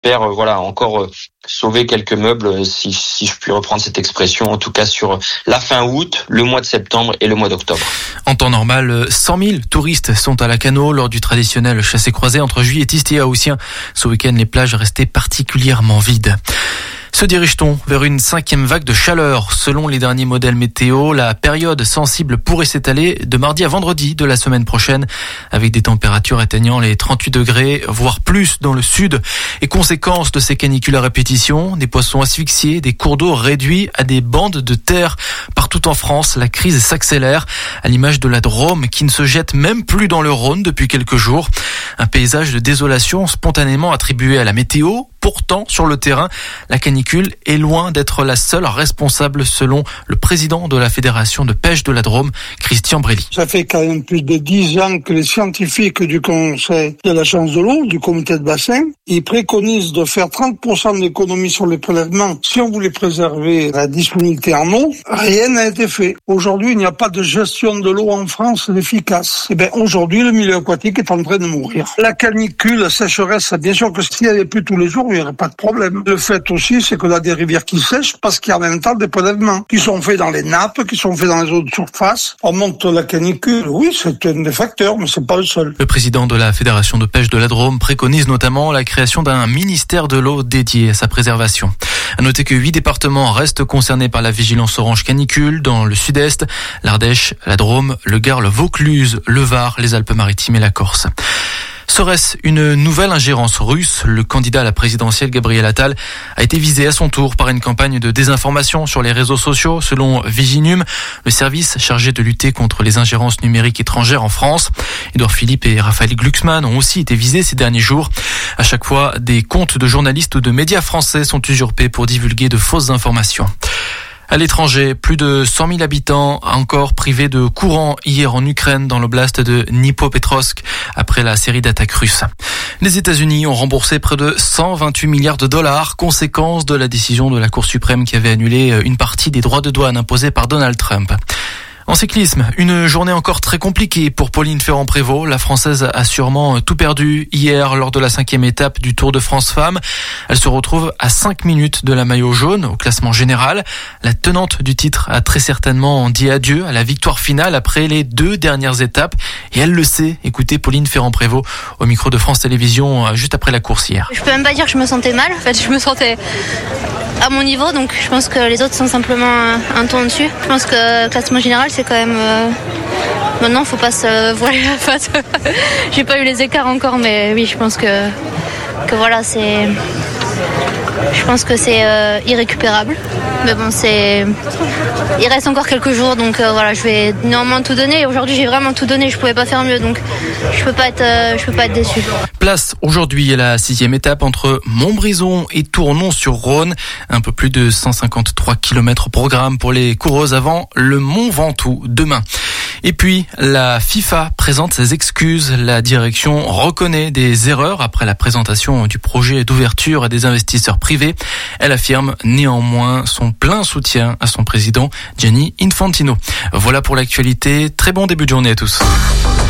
espère encore sauver quelques meubles, si je puis reprendre cette expression, en tout cas sur la fin août, le mois de septembre et le mois d'octobre. En temps normal, 100 000 touristes sont à Lacanau lors du traditionnel chassé-croisé entre juilletistes et haussiens. Ce week-end, les plages restaient particulièrement vides. Se dirige-t-on vers une 5e vague de chaleur? Selon les derniers modèles météo, la période sensible pourrait s'étaler de mardi à vendredi de la semaine prochaine, avec des températures atteignant les 38 degrés, voire plus dans le sud. Et conséquence de ces canicules à répétition, des poissons asphyxiés, des cours d'eau réduits à des bandes de terre. Partout en France, la crise s'accélère, à l'image de la Drôme qui ne se jette même plus dans le Rhône depuis quelques jours. Un paysage de désolation spontanément attribué à la météo. Pourtant, sur le terrain, la canicule est loin d'être la seule responsable selon le président de la Fédération de pêche de la Drôme, Christian Brély. Ça fait quand même plus de 10 ans que les scientifiques du Conseil de l'Agence de l'eau, du comité de bassin, ils préconisent de faire 30% d'économie sur les prélèvements si on voulait préserver la disponibilité en eau. Rien n'a été fait. Aujourd'hui, il n'y a pas de gestion de l'eau en France efficace. Et bien, aujourd'hui, le milieu aquatique est en train de mourir. La canicule, la sécheresse, bien sûr que s'il n'y avait plus tous les jours, il n'y aurait pas de problème. Le fait aussi, c'est qu'on a des rivières qui sèchent parce qu'il y a en même temps des prélèvements qui sont faits dans les nappes, qui sont faits dans les eaux de surface. On monte la canicule, oui, c'est un des facteurs, mais c'est pas le seul. Le président de la Fédération de pêche de la Drôme préconise notamment la création d'un ministère de l'eau dédié à sa préservation. À noter que 8 départements restent concernés par la vigilance orange canicule dans le sud-est, l'Ardèche, la Drôme, le Gard, le Vaucluse, le Var, les Alpes-Maritimes et la Corse. Serait-ce une nouvelle ingérence russe? Le candidat à la présidentielle Gabriel Attal a été visé à son tour par une campagne de désinformation sur les réseaux sociaux, selon Viginum, le service chargé de lutter contre les ingérences numériques étrangères en France. Édouard Philippe et Raphaël Glucksmann ont aussi été visés ces derniers jours. À chaque fois, des comptes de journalistes ou de médias français sont usurpés pour divulguer de fausses informations. À l'étranger, plus de 100 000 habitants encore privés de courant hier en Ukraine dans l'oblast de Dnipropetrovsk après la série d'attaques russes. Les États-Unis ont remboursé près de 128 milliards de dollars, conséquence de la décision de la Cour suprême qui avait annulé une partie des droits de douane imposés par Donald Trump. En cyclisme, une journée encore très compliquée pour Pauline Ferrand-Prévot. La Française a sûrement tout perdu hier lors de la 5e étape du Tour de France Femmes. Elle se retrouve à 5 minutes de la maillot jaune au classement général. La tenante du titre a très certainement dit adieu à la victoire finale après les 2 dernières étapes. Et elle le sait. Écoutez Pauline Ferrand-Prévot au micro de France Télévisions juste après la course hier. Je peux même pas dire que je me sentais mal. En fait, je me sentais à mon niveau, donc je pense que les autres sont simplement un ton au-dessus. Je pense que le classement général, c'est quand même... Maintenant, faut pas se voiler la face. J'ai pas eu les écarts encore, mais oui, je pense que voilà, c'est... Je pense que c'est irrécupérable. Mais bon, il reste encore quelques jours, donc voilà, je vais néanmoins tout donner. Aujourd'hui, j'ai vraiment tout donné, je pouvais pas faire mieux, donc je peux pas être déçu. Place aujourd'hui à la 6e étape entre Montbrison et Tournon-sur-Rhône. Un peu plus de 153 km au programme pour les coureuses avant le Mont Ventoux demain. Et puis, la FIFA présente ses excuses. La direction reconnaît des erreurs après la présentation du projet d'ouverture à des investisseurs privés. Elle affirme néanmoins son plein soutien à son président Gianni Infantino. Voilà pour l'actualité. Très bon début de journée à tous.